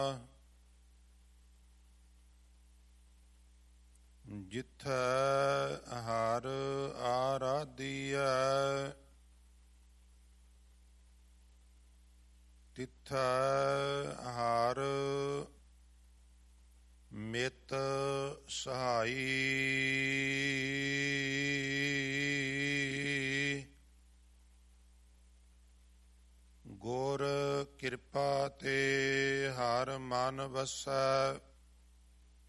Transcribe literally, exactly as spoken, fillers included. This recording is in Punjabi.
ਜਿਥੈ ਹਰਿ ਆਰਾਧੀਐ ਤਿਥੈ ਹਰਿ ਮਿਤ ਸਹਾਈ। ਗੁਰ ਕਿਰਪਾ ਤੇ ਹਰਿ ਮਨ ਵਸੈ